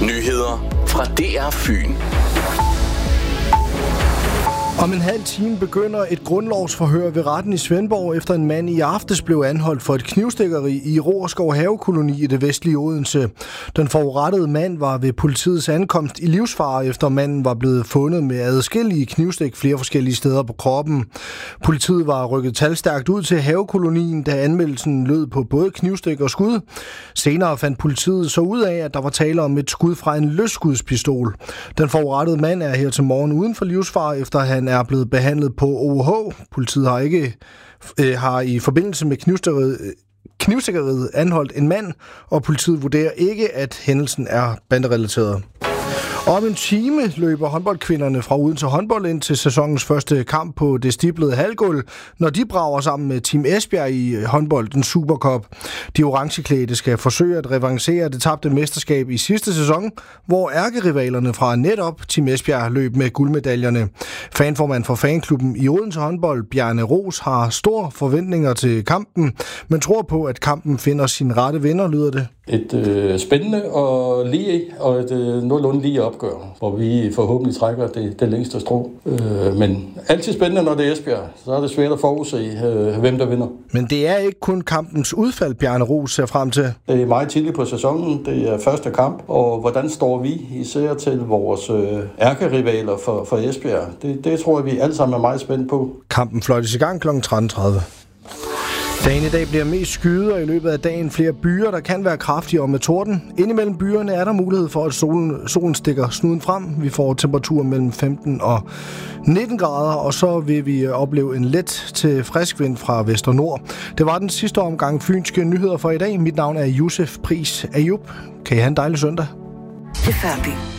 Nyheder fra DR Fyn. Om en halv time begynder et grundlovsforhør ved retten i Svendborg, efter en mand i aftes blev anholdt for et knivstikkeri i Roerskov Havekoloni i det vestlige Odense. Den forurettede mand var ved politiets ankomst i livsfare, efter manden var blevet fundet med adskillige knivstik flere forskellige steder på kroppen. Politiet var rykket talstærkt ud til havekolonien, da anmeldelsen lød på både knivstik og skud. Senere fandt politiet så ud af, at der var tale om et skud fra en løsskudspistol. Den forurettede mand er her til morgen uden for livsfare, efter han er blevet behandlet på OUH. Politiet har i forbindelse med knivstikkeriet anholdt en mand, og politiet vurderer ikke, at hændelsen er banderelateret. Om en time løber håndboldkvinderne fra Odense Håndbold ind til sæsonens første kamp på det stiplede halvgulv, når de brager sammen med Team Esbjerg i håndboldens Supercup. De orangeklædte skal forsøge at revancere det tabte mesterskab i sidste sæson, hvor ærkerivalerne fra netop Team Esbjerg løb med guldmedaljerne. Fanformand for fanklubben i Odense Håndbold, Bjarne Ros, har store forventninger til kampen, men tror på, at kampen finder sin rette vinder, lyder det. Et spændende og et nogenlunde lige opgør, hvor vi forhåbentlig trækker det længste strå. Men altid spændende, når det er Esbjerg. Så er det svært at forudse, hvem der vinder. Men det er ikke kun kampens udfald, Bjarne Ros ser frem til. Det er meget tidligt på sæsonen. Det er første kamp. Og hvordan står vi især til vores ærkerivaler for Esbjerg? Det tror jeg, vi alle sammen er meget spændt på. Kampen fløjtes i gang kl. 13.30. Dagen i dag bliver mest skyet, og i løbet af dagen flere byer, der kan være kraftige og med torden. Indimellem byerne er der mulighed for, at solen stikker snuden frem. Vi får temperaturer mellem 15 og 19 grader, og så vil vi opleve en let til frisk vind fra vest og nord. Det var den sidste omgang fynske nyheder for i dag. Mit navn er Josef Pris Ayub. Kan I have en dejlig søndag? Det er færdigt.